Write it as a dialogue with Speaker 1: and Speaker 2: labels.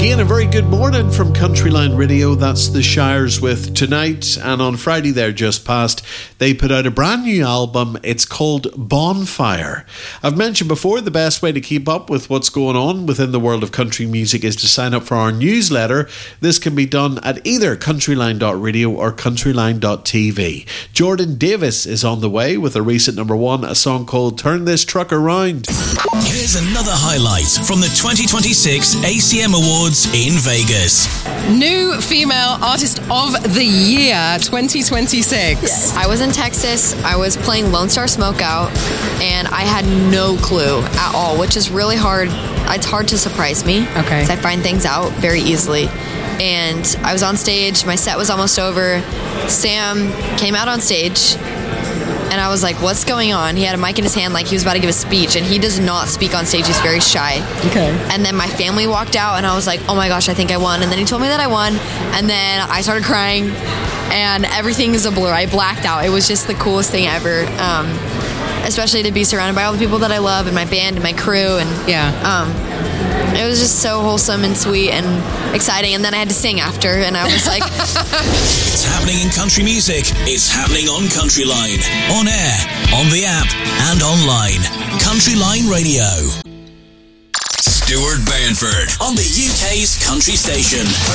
Speaker 1: Again, a very good morning from Countryline Radio. That's the Shires with Tonight. And on Friday there just past, they put out a brand new album. It's called Bonfire. I've mentioned before, the best way to keep up with what's going on within the world of country music is to sign up for our newsletter. This can be done at either countryline.radio or countryline.tv. Jordan Davis is on the way with a recent number one, a song called Turn This Truck Around.
Speaker 2: Here's another highlight from the 2026 ACM Awards in Vegas.
Speaker 3: New Female Artist of the Year 2026.
Speaker 4: Yes. I was in Texas. I was playing Lone Star Smokeout, and I had no clue at all, which is really hard. It's hard to surprise me.
Speaker 3: Okay.
Speaker 4: Because I find things out very easily. And I was on stage. My set was almost over. Sam came out on stage, and I was like, what's going on? He had a mic in his hand like he was about to give a speech, and he does not speak on stage. He's very shy.
Speaker 3: Okay.
Speaker 4: And then my family walked out, and I was like, oh my gosh, I think I won. And then he told me that I won, and then I started crying, and everything is a blur. I blacked out. It was just the coolest thing ever, especially to be surrounded by all the people that I love and my band and my crew. And it was just so wholesome and sweet and exciting. And then I had to sing after, and I was like...
Speaker 2: It's happening in country music. It's happening on Countryline. On air, on the app, and online. Countryline Radio. Stuart Banford on the UK's country station.